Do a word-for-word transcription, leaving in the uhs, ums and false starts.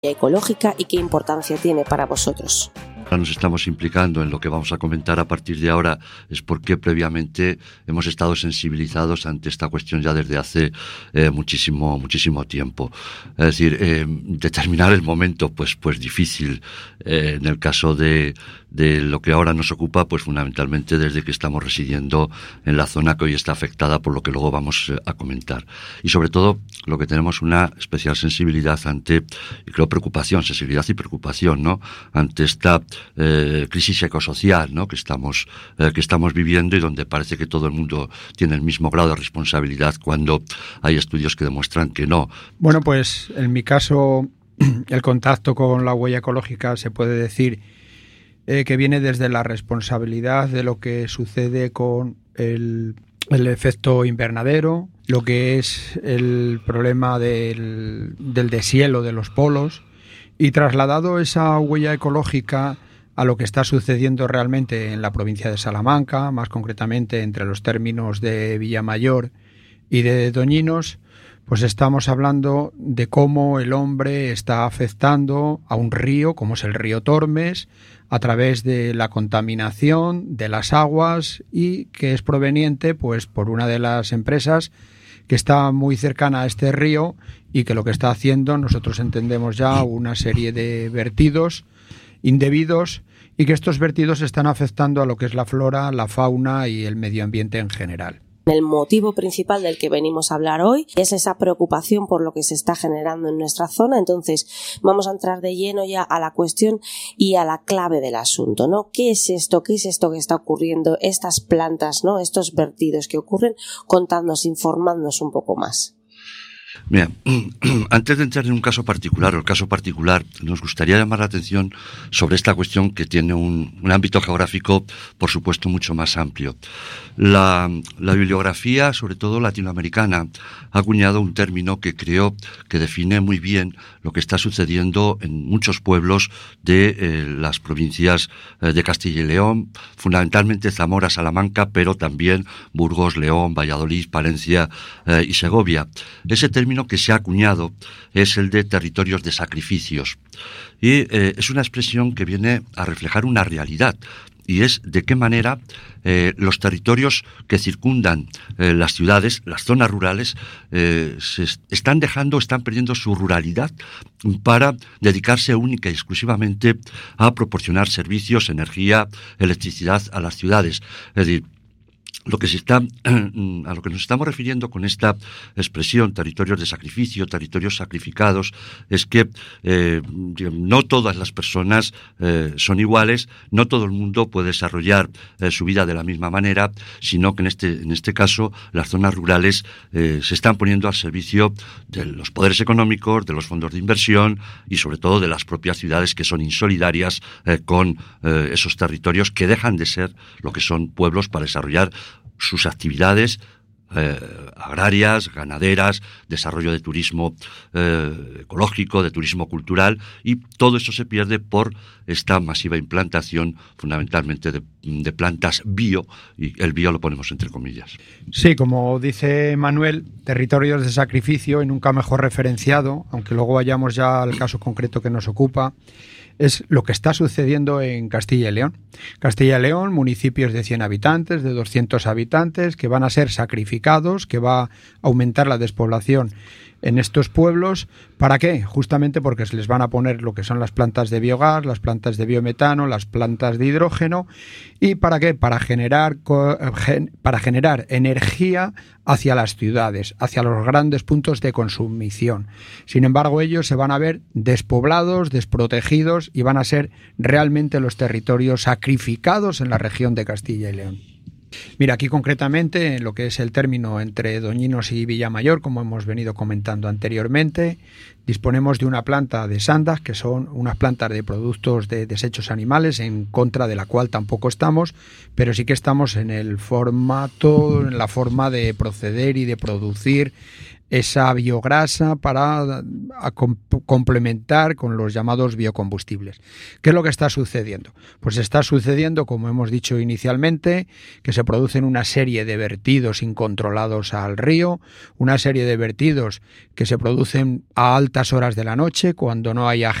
ecológica y qué importancia tiene para vosotros. Nos estamos implicando en lo que vamos a comentar a partir de ahora, es porque previamente hemos estado sensibilizados ante esta cuestión ya desde hace eh, muchísimo muchísimo tiempo. Es decir, eh, determinar el momento, pues pues difícil. Eh, en el caso de, de lo que ahora nos ocupa, pues fundamentalmente desde que estamos residiendo en la zona que hoy está afectada por lo que luego vamos a comentar. Y sobre todo, lo que tenemos una especial sensibilidad ante, y creo preocupación, sensibilidad y preocupación, ¿no?, ante esta Eh, crisis ecosocial, ¿no?, que estamos eh, que estamos viviendo y donde parece que todo el mundo tiene el mismo grado de responsabilidad cuando hay estudios que demuestran que no. Bueno, pues en mi caso el contacto con la huella ecológica se puede decir eh, que viene desde la responsabilidad de lo que sucede con el, el efecto invernadero, lo que es el problema del, del deshielo de los polos, y trasladado esa huella ecológica a lo que está sucediendo realmente en la provincia de Salamanca, más concretamente entre los términos de Villamayor y de Doñinos, pues estamos hablando de cómo el hombre está afectando a un río, como es el río Tormes, a través de la contaminación de las aguas y que es proveniente pues por una de las empresas que está muy cercana a este río y que lo que está haciendo, nosotros entendemos ya una serie de vertidos indebidos y que estos vertidos están afectando a lo que es la flora, la fauna y el medio ambiente en general. El motivo principal del que venimos a hablar hoy es esa preocupación por lo que se está generando en nuestra zona. Entonces vamos a entrar de lleno ya a la cuestión y a la clave del asunto, ¿no? ¿Qué es esto? ¿Qué es esto que está ocurriendo? Estas plantas, ¿no?, estos vertidos que ocurren, contándonos, informándonos un poco más. Mira, antes de entrar en un caso particular o el caso particular, nos gustaría llamar la atención sobre esta cuestión que tiene un, un ámbito geográfico, por supuesto, mucho más amplio. La, la bibliografía, sobre todo latinoamericana, ha acuñado un término que creo que define muy bien lo que está sucediendo en muchos pueblos de eh, las provincias eh, de Castilla y León, fundamentalmente Zamora, Salamanca, pero también Burgos, León, Valladolid, Palencia eh, y Segovia. Ese término que se ha acuñado es el de territorios de sacrificios y eh, es una expresión que viene a reflejar una realidad, y es de qué manera eh, los territorios que circundan eh, las ciudades, las zonas rurales, eh, se están dejando, están perdiendo su ruralidad para dedicarse única y exclusivamente a proporcionar servicios, energía, electricidad a las ciudades. Es decir, Lo que se está, a lo que nos estamos refiriendo con esta expresión, territorios de sacrificio, territorios sacrificados, es que eh, no todas las personas eh, son iguales, no todo el mundo puede desarrollar eh, su vida de la misma manera, sino que en este, en este caso las zonas rurales eh, se están poniendo al servicio de los poderes económicos, de los fondos de inversión y sobre todo de las propias ciudades, que son insolidarias eh, con eh, esos territorios que dejan de ser lo que son pueblos para desarrollar sus actividades eh, agrarias, ganaderas, desarrollo de turismo eh, ecológico, de turismo cultural, y todo eso se pierde por esta masiva implantación fundamentalmente de, de plantas bio, y el bio lo ponemos entre comillas. Sí, como dice Manuel, territorios de sacrificio y nunca mejor referenciado, aunque luego vayamos ya al caso concreto que nos ocupa. Es lo que está sucediendo en Castilla y León. Castilla y León, municipios de cien habitantes, de doscientos habitantes, que van a ser sacrificados, que va a aumentar la despoblación en estos pueblos. ¿Para qué? Justamente porque se les van a poner lo que son las plantas de biogás, las plantas de biometano, las plantas de hidrógeno. ¿Y para qué? Para generar, para generar energía hacia las ciudades, hacia los grandes puntos de consumición. Sin embargo, ellos se van a ver despoblados, desprotegidos, y van a ser realmente los territorios sacrificados en la región de Castilla y León. Mira, aquí concretamente, en lo que es el término entre Doñinos y Villamayor, como hemos venido comentando anteriormente, disponemos de una planta de Sandas, que son unas plantas de productos de desechos animales, en contra de la cual tampoco estamos, pero sí que estamos en el formato, en la forma de proceder y de producir esa biograsa para a comp- complementar con los llamados biocombustibles. ¿Qué es lo que está sucediendo? Pues está sucediendo, como hemos dicho inicialmente, que se producen una serie de vertidos incontrolados al río, una serie de vertidos que se producen a altas horas de la noche, cuando no hay